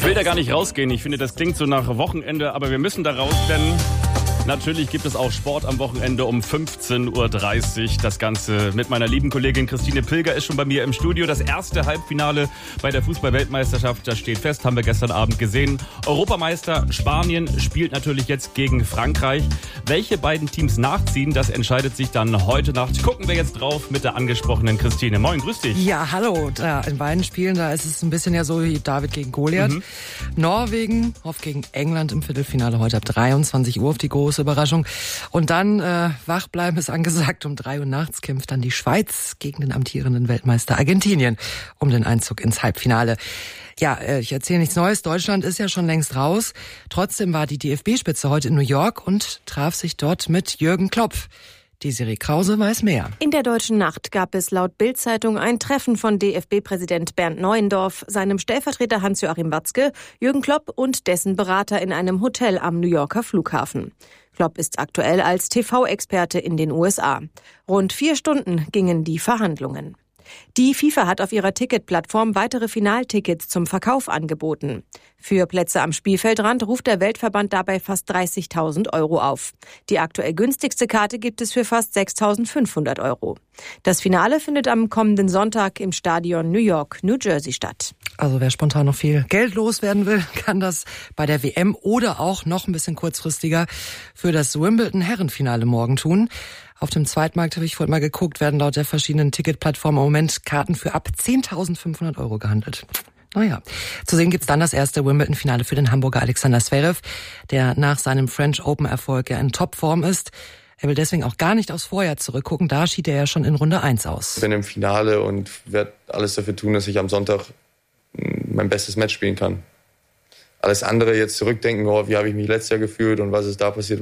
will da gar nicht rausgehen. Ich finde, das klingt so nach Wochenende, aber wir müssen da raus, denn natürlich gibt es auch Sport am Wochenende um 15.30 Uhr. Das Ganze mit meiner lieben Kollegin Christine Pilger ist schon bei mir im Studio. Das erste Halbfinale bei der Fußball-Weltmeisterschaft, das steht fest, haben wir gestern Abend gesehen. Europameister Spanien spielt natürlich jetzt gegen Frankreich. Welche beiden Teams nachziehen, das entscheidet sich dann heute Nacht. Gucken wir jetzt drauf mit der angesprochenen Christine. Moin, grüß dich. Ja, hallo. In beiden Spielen, da ist es ein bisschen ja so wie David gegen Goliath. Norwegen hofft gegen England im Viertelfinale heute ab 23 Uhr auf die große Überraschung. Und dann wach bleiben ist angesagt. Um 3 Uhr nachts kämpft dann die Schweiz gegen den amtierenden Weltmeister Argentinien um den Einzug ins Halbfinale. Ja, ich erzähle nichts Neues. Deutschland ist ja schon längst raus. Trotzdem war die DFB-Spitze heute in New York und traf sich dort mit Jürgen Klopp. Desiree Krause weiß mehr. In der Deutschen Nacht gab es laut Bild-Zeitung ein Treffen von DFB-Präsident Bernd Neuendorf, seinem Stellvertreter Hans-Joachim Watzke, Jürgen Klopp und dessen Berater in einem Hotel am New Yorker Flughafen. Klopp ist aktuell als TV-Experte in den USA. Rund 4 Stunden gingen die Verhandlungen. Die FIFA hat auf ihrer Ticketplattform weitere Finaltickets zum Verkauf angeboten. Für Plätze am Spielfeldrand ruft der Weltverband dabei fast 30.000 € auf. Die aktuell günstigste Karte gibt es für fast 6.500 €. Das Finale findet am kommenden Sonntag im Stadion New York, New Jersey statt. Also wer spontan noch viel Geld loswerden will, kann das bei der WM oder auch noch ein bisschen kurzfristiger für das Wimbledon-Herrenfinale morgen tun. Auf dem Zweitmarkt, habe ich vorhin mal geguckt, werden laut der verschiedenen Ticketplattformen im Moment Karten für ab 10.500 € gehandelt. Naja, zu sehen gibt's dann das erste Wimbledon-Finale für den Hamburger Alexander Zverev, der nach seinem French Open-Erfolg ja in Topform ist. Er will deswegen auch gar nicht aufs Vorjahr zurückgucken, da schied er ja schon in Runde 1 aus. Ich bin im Finale und werde alles dafür tun, dass ich am Sonntag mein bestes Match spielen kann. Alles andere jetzt zurückdenken, wie habe ich mich letztes Jahr gefühlt und was ist da passiert,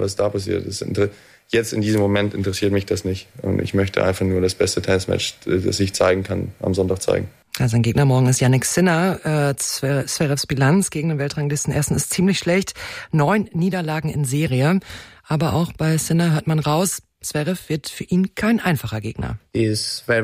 jetzt in diesem Moment interessiert mich das nicht. Und ich möchte einfach nur das beste Tennismatch, das ich zeigen kann, am Sonntag zeigen. Ja, sein Gegner morgen ist Jannik Sinner. Zverevs Bilanz gegen den Weltranglistenersten ist ziemlich schlecht. 9 Niederlagen in Serie. Aber auch bei Sinner hört man raus, Zverev wird für ihn kein einfacher Gegner. Er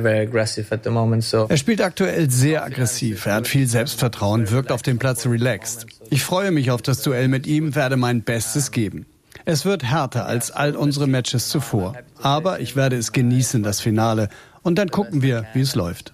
spielt aktuell sehr aggressiv. Er hat viel Selbstvertrauen, wirkt auf dem Platz relaxed. Ich freue mich auf das Duell mit ihm, werde mein Bestes geben. Es wird härter als all unsere Matches zuvor. Aber ich werde es genießen, das Finale. Und dann gucken wir, wie es läuft.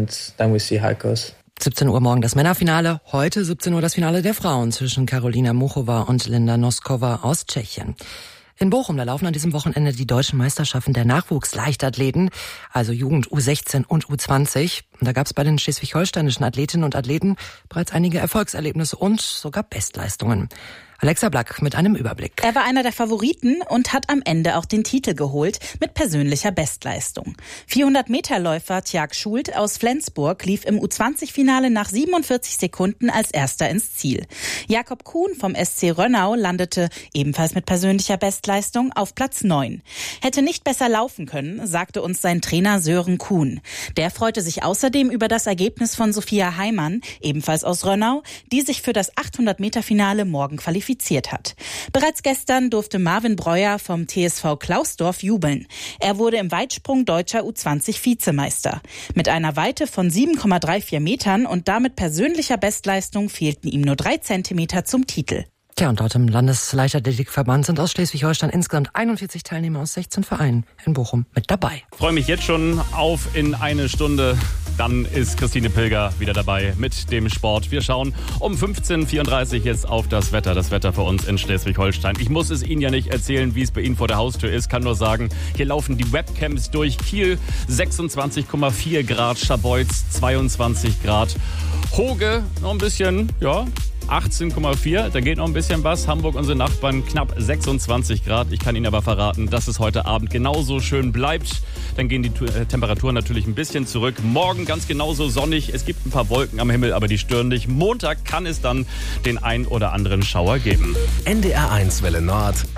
17 Uhr morgen das Männerfinale. Heute 17 Uhr das Finale der Frauen zwischen Karolina Muchova und Linda Noskova aus Tschechien. In Bochum, da laufen an diesem Wochenende die deutschen Meisterschaften der Nachwuchsleichtathleten, also Jugend U16 und U20. Und da gab es bei den schleswig-holsteinischen Athletinnen und Athleten bereits einige Erfolgserlebnisse und sogar Bestleistungen. Alexa Black mit einem Überblick. Er war einer der Favoriten und hat am Ende auch den Titel geholt mit persönlicher Bestleistung. 400-Meter-Läufer Tjag Schult aus Flensburg lief im U20-Finale nach 47 Sekunden als Erster ins Ziel. Jakob Kuhn vom SC Rönnau landete ebenfalls mit persönlicher Bestleistung auf Platz 9. Hätte nicht besser laufen können, sagte uns sein Trainer Sören Kuhn. Der freute sich außerdem über das Ergebnis von Sophia Heimann, ebenfalls aus Rönnau, die sich für das 800-Meter-Finale morgen qualifiziert hat. Bereits gestern durfte Marvin Breuer vom TSV Klausdorf jubeln. Er wurde im Weitsprung deutscher U20-Vizemeister. Mit einer Weite von 7,34 Metern und damit persönlicher Bestleistung fehlten ihm nur 3 Zentimeter zum Titel. Tja, und dort im Landesleichtathletikverband sind aus Schleswig-Holstein insgesamt 41 Teilnehmer aus 16 Vereinen in Bochum mit dabei. Ich freue mich jetzt schon auf in eine Stunde. Dann ist Christine Pilger wieder dabei mit dem Sport. Wir schauen um 15.34 Uhr jetzt auf das Wetter für uns in Schleswig-Holstein. Ich muss es Ihnen ja nicht erzählen, wie es bei Ihnen vor der Haustür ist. Kann nur sagen, hier laufen die Webcams durch. Kiel 26,4 Grad, Scharbeutz 22 Grad. Hoge noch ein bisschen, 18,4, da geht noch ein bisschen was. Hamburg, unsere Nachbarn, knapp 26 Grad. Ich kann Ihnen aber verraten, dass es heute Abend genauso schön bleibt. Dann gehen die Temperaturen natürlich ein bisschen zurück. Morgen ganz genauso sonnig. Es gibt ein paar Wolken am Himmel, aber die stören nicht. Montag kann es dann den ein oder anderen Schauer geben. NDR 1 Welle Nord.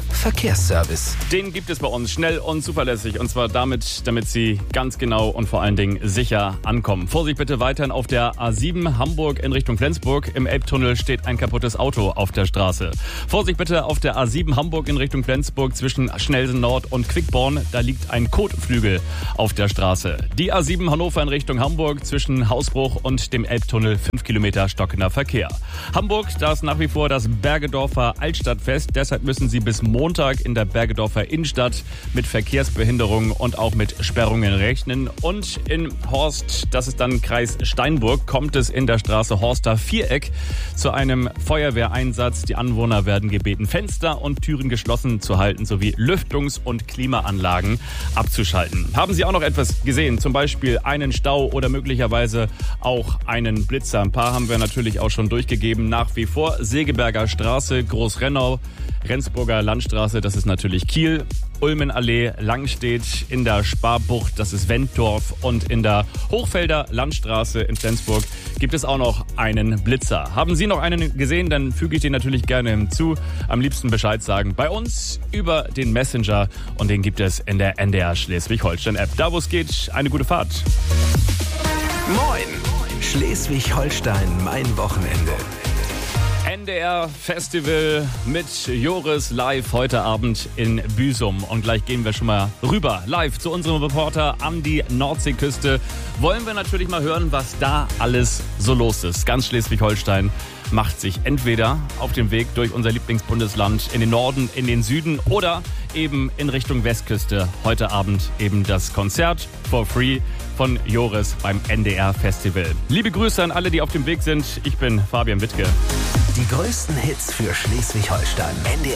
Verkehrsservice. Den gibt es bei uns schnell und zuverlässig. Und zwar damit Sie ganz genau und vor allen Dingen sicher ankommen. Vorsicht bitte weiterhin auf der A7 Hamburg in Richtung Flensburg. Im Elbtunnel steht ein kaputtes Auto auf der Straße. Vorsicht bitte auf der A7 Hamburg in Richtung Flensburg zwischen Schnellsen Nord und Quickborn. Da liegt ein Kotflügel auf der Straße. Die A7 Hannover in Richtung Hamburg zwischen Hausbruch und dem Elbtunnel 5 Kilometer stockender Verkehr. Hamburg, da ist nach wie vor das Bergedorfer Altstadtfest. Deshalb müssen Sie bis Montag in der Bergedorfer Innenstadt mit Verkehrsbehinderungen und auch mit Sperrungen rechnen. Und in Horst, das ist dann Kreis Steinburg, kommt es in der Straße Horster Viereck zu einem Feuerwehreinsatz. Die Anwohner werden gebeten, Fenster und Türen geschlossen zu halten sowie Lüftungs- und Klimaanlagen abzuschalten. Haben Sie auch noch etwas gesehen? Zum Beispiel einen Stau oder möglicherweise auch einen Blitzer. Ein paar haben wir natürlich auch schon durchgegeben. Nach wie vor Segeberger Straße, Großrennau, Rendsburger Landstraße, das ist natürlich Kiel, Ulmenallee, Langstedt, in der Sparbucht, das ist Wenddorf, und in der Hochfelder Landstraße in Flensburg gibt es auch noch einen Blitzer. Haben Sie noch einen gesehen, dann füge ich den natürlich gerne hinzu. Am liebsten Bescheid sagen bei uns über den Messenger, und den gibt es in der NDR Schleswig-Holstein-App. Da wo es geht, eine gute Fahrt. Moin! Schleswig-Holstein, mein Wochenende. NDR Festival mit Joris live heute Abend in Büsum. Und gleich gehen wir schon mal rüber live zu unserem Reporter an die Nordseeküste. Wollen wir natürlich mal hören, was da alles so los ist. Ganz Schleswig-Holstein macht sich entweder auf den Weg durch unser Lieblingsbundesland in den Norden, in den Süden oder eben in Richtung Westküste. Heute Abend eben das Konzert for free von Joris beim NDR Festival. Liebe Grüße an alle, die auf dem Weg sind. Ich bin Fabian Wittke. Die größten Hits für Schleswig-Holstein. NDR